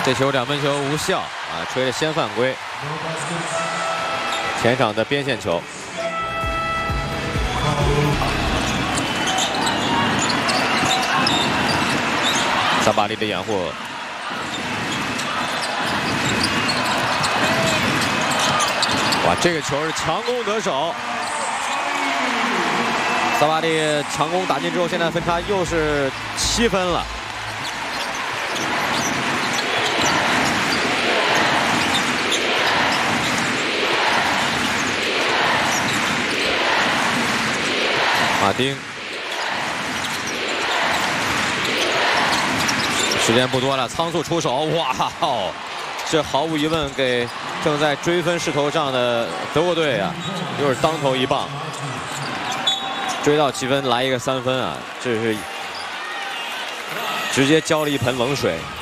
这球2分球无效啊，吹了先犯规。前场的边线球。萨巴利的掩护。哇，这个球是强攻得手。萨巴利强攻打进之后，现在分差又是7分了。 马丁，时间不多了，仓促出手，哇哦！这毫无疑问给正在追分势头上的德国队啊，又是当头一棒，追到7分，来一个3分啊，这是直接浇了一盆冷水。